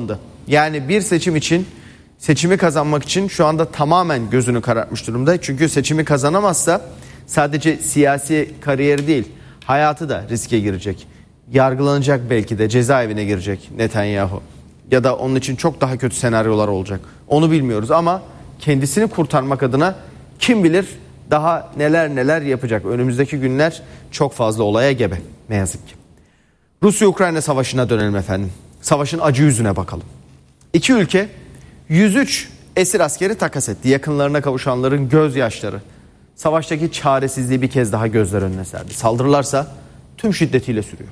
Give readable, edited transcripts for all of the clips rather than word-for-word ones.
alındı. Yani bir seçim için, seçimi kazanmak için şu anda tamamen gözünü karartmış durumda. Çünkü seçimi kazanamazsa sadece siyasi kariyeri değil, hayatı da riske girecek. Yargılanacak, belki de cezaevine girecek Netanyahu. Ya da onun için çok daha kötü senaryolar olacak. Onu bilmiyoruz ama kendisini kurtarmak adına kim bilir daha neler yapacak. Önümüzdeki günler çok fazla olaya gebe ne yazık ki. Rusya-Ukrayna savaşına dönelim efendim. Savaşın acı yüzüne bakalım. İki ülke 103 esir askeri takas etti. Yakınlarına kavuşanların gözyaşları, savaştaki çaresizliği bir kez daha gözler önüne serdi. Saldırılarsa tüm şiddetiyle sürüyor.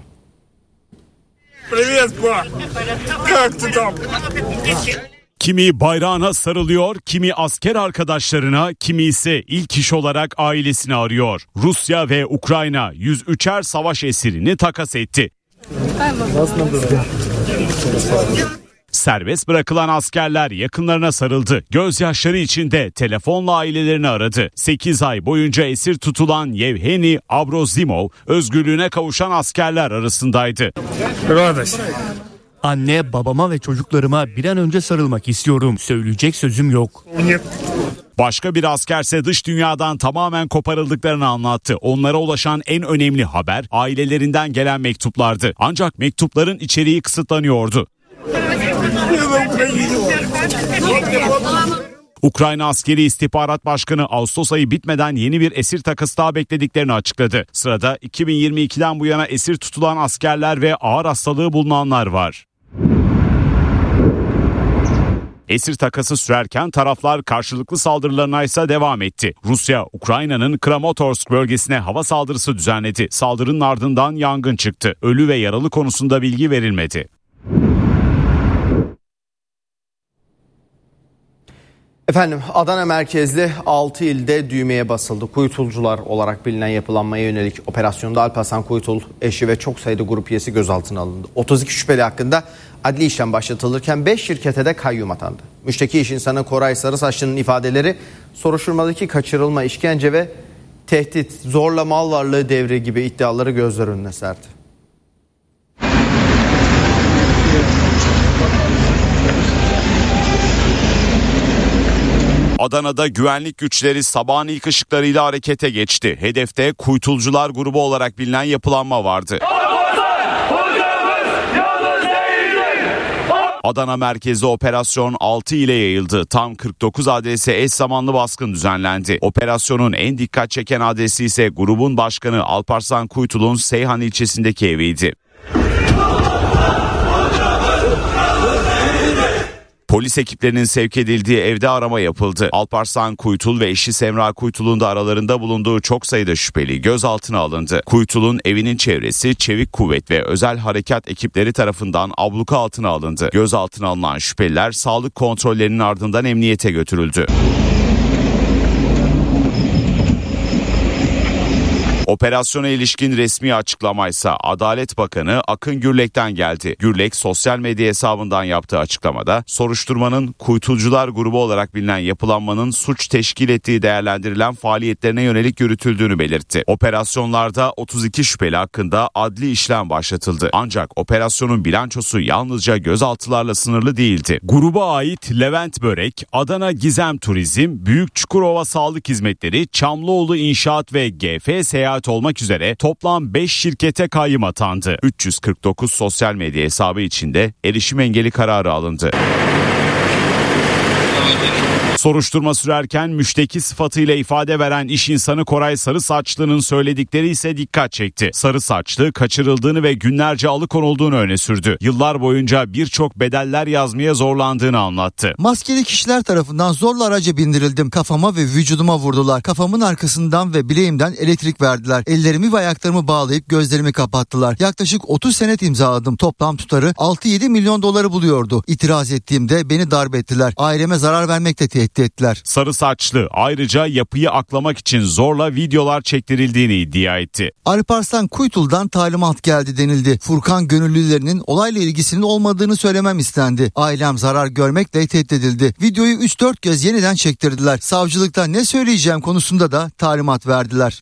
Kimi bayrağına sarılıyor, kimi asker arkadaşlarına, kimi ise ilk iş olarak ailesini arıyor. Rusya ve Ukrayna 103'er savaş esirini takas etti. Serbest bırakılan askerler yakınlarına sarıldı. Gözyaşları içinde telefonla ailelerini aradı. 8 ay boyunca esir tutulan Yevheni Abrozimov özgürlüğüne kavuşan askerler arasındaydı. Anne, babama ve çocuklarıma bir an önce sarılmak istiyorum. Söyleyecek sözüm yok. Başka bir askerse dış dünyadan tamamen koparıldıklarını anlattı. Onlara ulaşan en önemli haber ailelerinden gelen mektuplardı. Ancak mektupların içeriği kısıtlanıyordu. Ukrayna Askeri İstihbarat Başkanı Ağustos ayı bitmeden yeni bir esir takası daha beklediklerini açıkladı. Sırada 2022'den bu yana esir tutulan askerler ve ağır hastalığı bulunanlar var. Esir takası sürerken taraflar karşılıklı saldırılarına ise devam etti. Rusya, Ukrayna'nın Kramatorsk bölgesine hava saldırısı düzenledi. Saldırının ardından yangın çıktı. Ölü ve yaralı konusunda bilgi verilmedi. Efendim, Adana merkezli 6 ilde düğmeye basıldı. Kuyutulcular olarak bilinen yapılanmaya yönelik operasyonda Alparslan Kuytul, eşi ve çok sayıda grup üyesi gözaltına alındı. 32 şüpheli hakkında adli işlem başlatılırken 5 şirkete de kayyum atandı. Müşteki iş insanı Koray Sarısaçlı'nın ifadeleri soruşturmadaki kaçırılma, işkence ve tehdit, zorla mal varlığı devri gibi iddiaları gözler önüne serdi. Adana'da güvenlik güçleri sabahın ilk ışıklarıyla harekete geçti. Hedefte Kuytulcular grubu olarak bilinen yapılanma vardı. Adana merkezli operasyon 6 ile yayıldı. Tam 49 adrese eş zamanlı baskın düzenlendi. Operasyonun en dikkat çeken adresi ise grubun başkanı Alparslan Kuytul'un Seyhan ilçesindeki eviydi. Polis ekiplerinin sevk edildiği evde arama yapıldı. Alparslan Kuytul ve eşi Semra Kuytul'un da aralarında bulunduğu çok sayıda şüpheli gözaltına alındı. Kuytul'un evinin çevresi Çevik Kuvvet ve Özel Harekat ekipleri tarafından abluka altına alındı. Gözaltına alınan şüpheliler sağlık kontrollerinin ardından emniyete götürüldü. Operasyona ilişkin resmi açıklamaysa Adalet Bakanı Akın Gürlek'ten geldi. Gürlek sosyal medya hesabından yaptığı açıklamada soruşturmanın Kuytulcular grubu olarak bilinen yapılanmanın suç teşkil ettiği değerlendirilen faaliyetlerine yönelik yürütüldüğünü belirtti. Operasyonlarda 32 şüpheli hakkında adli işlem başlatıldı. Ancak operasyonun bilançosu yalnızca gözaltılarla sınırlı değildi. Gruba ait Levent Börek, Adana Gizem Turizm, Büyük Çukurova Sağlık Hizmetleri, Çamlıoğlu İnşaat ve GF Seyahat olmak üzere toplam 5 şirkete kayyım atandı. 349 sosyal medya hesabı içinde erişim engeli kararı alındı. Soruşturma sürerken müşteki sıfatıyla ifade veren iş insanı Koray Sarısaçlı'nın söyledikleri ise dikkat çekti. Sarısaçlı kaçırıldığını ve günlerce alıkonulduğunu öne sürdü. Yıllar boyunca birçok bedeller yazmaya zorlandığını anlattı. Maskeli kişiler tarafından zorla araca bindirildim. Kafama ve vücuduma vurdular. Kafamın arkasından ve bileğimden elektrik verdiler. Ellerimi ve ayaklarımı bağlayıp gözlerimi kapattılar. Yaklaşık 30 senet imzaladım. Toplam tutarı 6-7 milyon doları buluyordu. İtiraz ettiğimde beni darp ettiler. Aileme zarar vermekle tehdit ettiler. Sarısaçlı ayrıca yapıyı aklamak için zorla videolar çektirildiğini iddia etti. Alparslan Kuytul'dan talimat geldi denildi. Furkan gönüllülerinin olayla ilgisinin olmadığını söylemem istendi. Ailem zarar görmekle tehdit edildi. Videoyu 3-4 kez yeniden çektirdiler. Savcılıkta ne söyleyeceğim konusunda da talimat verdiler.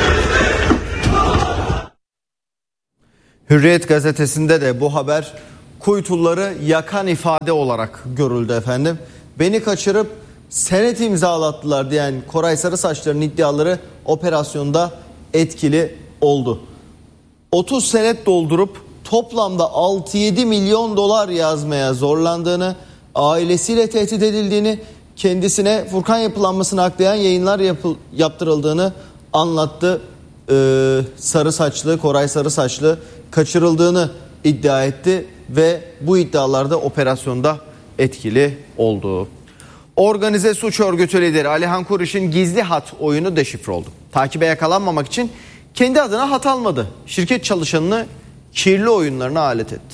Hürriyet gazetesinde de bu haber kuytuları yakan ifade olarak görüldü efendim. Beni kaçırıp senet imzalattılar diyen Koray Sarısaçlar'ın iddiaları operasyonda etkili oldu. 30 senet doldurup toplamda 6-7 milyon dolar yazmaya zorlandığını, ailesiyle tehdit edildiğini, kendisine Furkan yapılanmasını aklayan yayınlar yaptırıldığını anlattı. Koray Sarısaçlı kaçırıldığını iddia etti ve bu iddialarda operasyonda etkili oldu. Organize suç örgütü lideri Alihan Kuriş'in gizli hat oyunu deşifre oldu. Takibe yakalanmamak için kendi adına hat almadı. Şirket çalışanını kirli oyunlarına alet etti.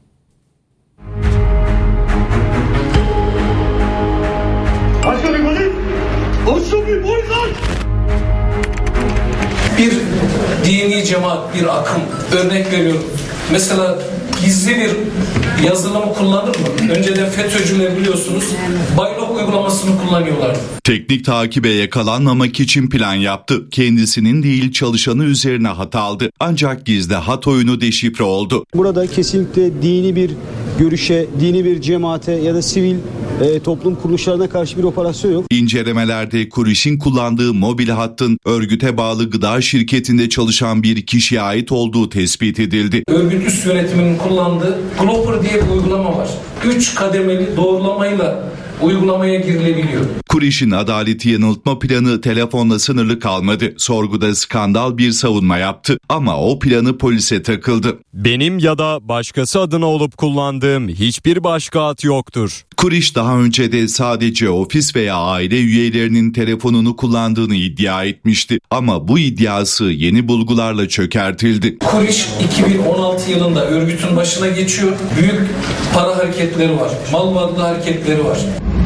Bir dini cemaat, bir akım, örnek veriyorum. Mesela gizli bir yazılımı kullanır mı? Önceden FETÖ'cüler biliyorsunuz Baylok uygulamasını kullanıyorlardı. Teknik takibe yakalanmamak için plan yaptı. Kendisinin değil çalışanı üzerine hat aldı. Ancak gizli hat oyunu deşifre oldu. Burada kesinlikle dini bir görüşe, dini bir cemaate ya da sivil toplum kuruluşlarına karşı bir operasyon yok. İncelemelerde Kuriş'in kullandığı mobil hattın örgüte bağlı gıda şirketinde çalışan bir kişiye ait olduğu tespit edildi. Örgüt üst yönetiminin kullandığı Glopper diye bir uygulama var. 3 kademeli doğrulamayla uygulamaya girilebiliyor. Kuriş'in adaleti yanıltma planı telefonla sınırlı kalmadı. Sorguda skandal bir savunma yaptı ama o planı polise takıldı. Benim ya da başkası adına olup kullandığım hiçbir başka hat yoktur. Kuriş daha önce de sadece ofis veya aile üyelerinin telefonunu kullandığını iddia etmişti. Ama bu iddiası yeni bulgularla çökertildi. Kuriş 2016 yılında örgütün başına geçiyor. Büyük para hareketleri var. Mal varlığı hareketleri var.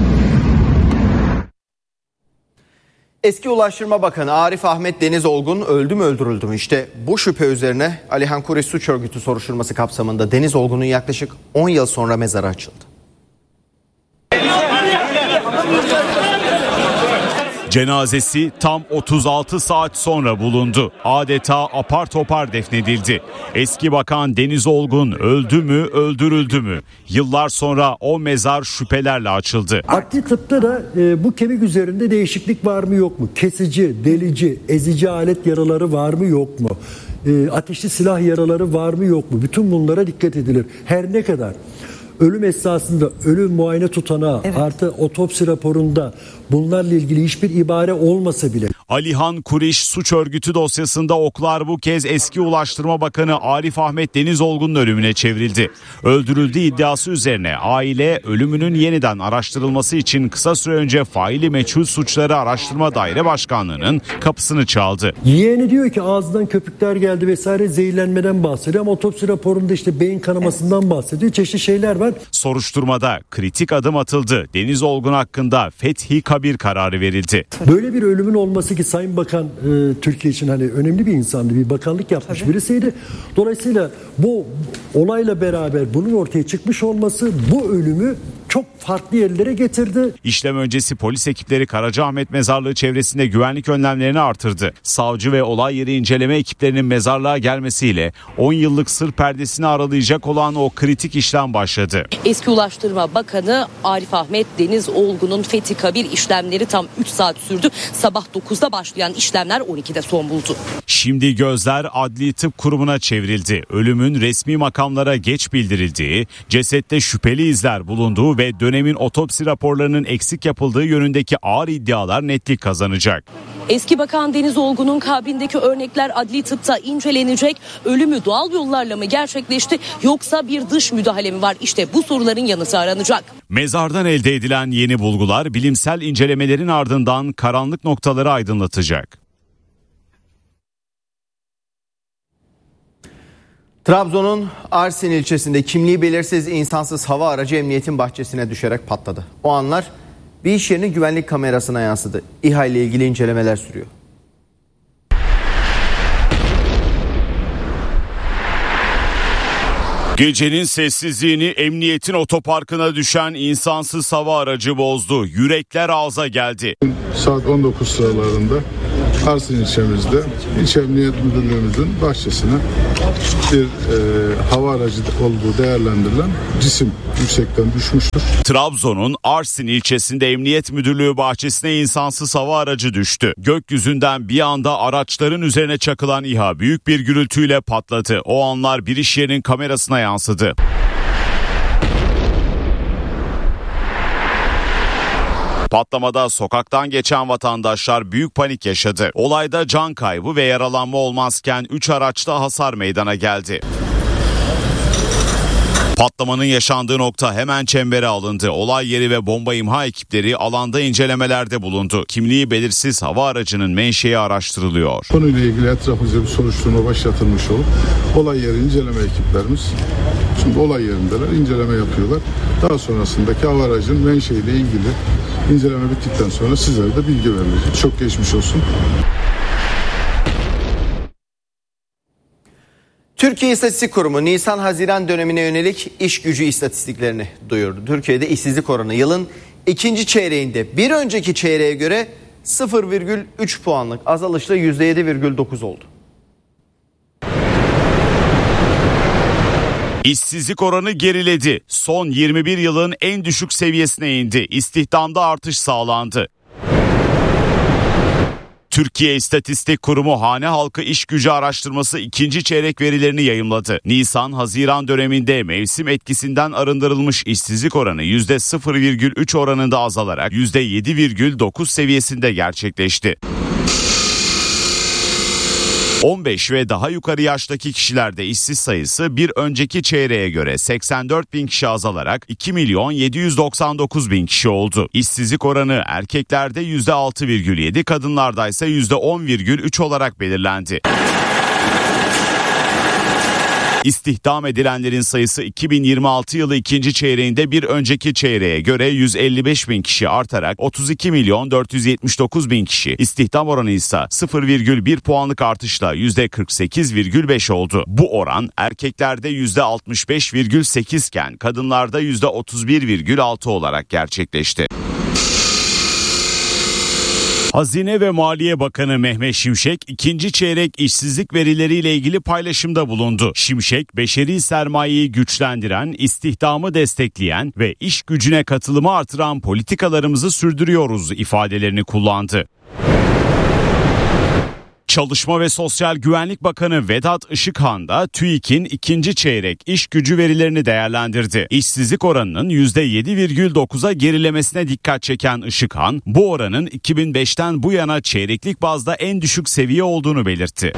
Eski Ulaştırma Bakanı Arif Ahmet Deniz Olgun öldü mü öldürüldü mü? İşte bu şüphe üzerine Alihan Kuriş suç örgütü soruşturması kapsamında Deniz Olgun'un yaklaşık 10 yıl sonra mezarı açıldı. Cenazesi tam 36 saat sonra bulundu. Adeta apar topar defnedildi. Eski bakan Deniz Olgun öldü mü, öldürüldü mü? Yıllar sonra o mezar şüphelerle açıldı. Adli tıpta da bu kemik üzerinde değişiklik var mı yok mu? Kesici, delici, ezici alet yaraları var mı yok mu? Ateşli silah yaraları var mı yok mu? Bütün bunlara dikkat edilir. Her ne kadar ölüm esnasında ölüm muayene tutanağı artı otopsi raporunda bunlarla ilgili hiçbir ibare olmasa bile. Alihan Kuriş suç örgütü dosyasında oklar bu kez eski Ulaştırma Bakanı Arif Ahmet Deniz Olgun'un ölümüne çevrildi. Öldürüldüğü iddiası üzerine aile ölümünün yeniden araştırılması için kısa süre önce faili meçhul suçları araştırma daire başkanlığının kapısını çaldı. Yeğeni diyor ki ağzından köpükler geldi vesaire, zehirlenmeden bahsediyor ama otopsi raporunda işte beyin kanamasından bahsediyor. Çeşitli şeyler var. Soruşturmada kritik adım atıldı. Deniz Olgun hakkında fethi kabir kararı verildi. Böyle bir ölümün olması ki Sayın Bakan Türkiye için hani önemli bir insandı, bir bakanlık yapmış birisiydi. Dolayısıyla bu olayla beraber bunun ortaya çıkmış olması bu ölümü çok farklı yerlere getirdi. İşlem öncesi polis ekipleri Karacaahmet Mezarlığı çevresinde güvenlik önlemlerini artırdı. Savcı ve olay yeri inceleme ekiplerinin mezarlığa gelmesiyle 10 yıllık sır perdesini aralayacak olan o kritik işlem başladı. Eski Ulaştırma Bakanı Arif Ahmet Deniz Olgun'un fethi kabir işlemleri tam 3 saat sürdü. Sabah 9'da başlayan işlemler 12'de son buldu. Şimdi gözler Adli Tıp Kurumu'na çevrildi. Ölümün resmi makamlara geç bildirildiği, cesette şüpheli izler bulunduğu ve dönemin otopsi raporlarının eksik yapıldığı yönündeki ağır iddialar netlik kazanacak. Eski Bakan Deniz Olgun'un kabrindeki örnekler adli tıpta incelenecek. Ölümü doğal yollarla mı gerçekleşti yoksa bir dış müdahale mi var? İşte bu soruların yanıtı aranacak. Mezardan elde edilen yeni bulgular bilimsel incelemelerin ardından karanlık noktaları aydınlatacak. Trabzon'un Arsin ilçesinde kimliği belirsiz insansız hava aracı emniyetin bahçesine düşerek patladı. O anlar bir iş yerinin güvenlik kamerasına yansıdı. İHA ile ilgili incelemeler sürüyor. Gecenin sessizliğini emniyetin otoparkına düşen insansız hava aracı bozdu. Yürekler ağza geldi. Saat 19 sıralarında Arsin ilçemizde İlçe Emniyet Müdürlüğümüzün bahçesine bir hava aracı olduğu değerlendirilen cisim yüksekten düşmüştür. Trabzon'un Arsin ilçesinde Emniyet Müdürlüğü bahçesine insansız hava aracı düştü. Gökyüzünden bir anda araçların üzerine çakılan İHA büyük bir gürültüyle patladı. O anlar bir iş yerinin kamerasına yansıdı. Patlamada sokaktan geçen vatandaşlar büyük panik yaşadı. Olayda can kaybı ve yaralanma olmazken 3 araçta hasar meydana geldi. Patlamanın yaşandığı nokta hemen çembere alındı. Olay yeri ve bomba imha ekipleri alanda incelemelerde bulundu. Kimliği belirsiz hava aracının menşei araştırılıyor. Konuyla ilgili etraflıca bir soruşturma başlatılmış olup olay yeri inceleme ekiplerimiz şimdi olay yerindeler, inceleme yapıyorlar. Daha sonrasındaki hava aracın menşeiyle ilgili inceleme bittikten sonra sizlere de bilgi verilecek. Çok geçmiş olsun. Türkiye İstatistik Kurumu Nisan-Haziran dönemine yönelik iş gücü istatistiklerini duyurdu. Türkiye'de işsizlik oranı yılın ikinci çeyreğinde bir önceki çeyreğe göre 0,3 puanlık azalışla %7,9 oldu. İşsizlik oranı geriledi. Son 21 yılın en düşük seviyesine indi. İstihdamda artış sağlandı. Türkiye İstatistik Kurumu hane halkı iş gücü araştırması ikinci çeyrek verilerini yayımladı. Nisan-Haziran döneminde mevsim etkisinden arındırılmış işsizlik oranı %0,3 oranında azalarak %7,9 seviyesinde gerçekleşti. 15 ve daha yukarı yaştaki kişilerde işsiz sayısı bir önceki çeyreğe göre 84 bin kişi azalarak 2.799.000 kişi oldu. İşsizlik oranı erkeklerde %6,7, kadınlarda ise %10,3 olarak belirlendi. İstihdam edilenlerin sayısı 2026 yılı ikinci çeyreğinde bir önceki çeyreğe göre 155 bin kişi artarak 32.479.000 kişi. İstihdam oranı ise 0,1 puanlık artışla %48,5 oldu. Bu oran erkeklerde %65,8 iken kadınlarda %31,6 olarak gerçekleşti. Hazine ve Maliye Bakanı Mehmet Şimşek ikinci çeyrek işsizlik verileriyle ilgili paylaşımda bulundu. Şimşek, beşeri sermayeyi güçlendiren, istihdamı destekleyen ve iş gücüne katılımı artıran politikalarımızı sürdürüyoruz ifadelerini kullandı. Çalışma ve Sosyal Güvenlik Bakanı Vedat Işıkhan da TÜİK'in ikinci çeyrek iş gücü verilerini değerlendirdi. İşsizlik oranının %7,9'a gerilemesine dikkat çeken Işıkhan, bu oranın 2005'ten bu yana çeyreklik bazda en düşük seviye olduğunu belirtti.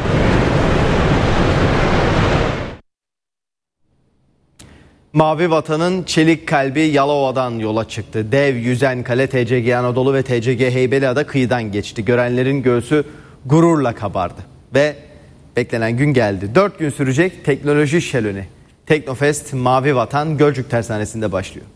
Mavi Vatan'ın çelik kalbi Yalova'dan yola çıktı. Dev yüzen kale TCG Anadolu ve TCG Heybeliada kıyıdan geçti. Görenlerin göğsü gururla kabardı ve beklenen gün geldi. 4 gün sürecek teknoloji şöleni Teknofest Mavi Vatan Gölcük Tersanesi'nde başlıyor.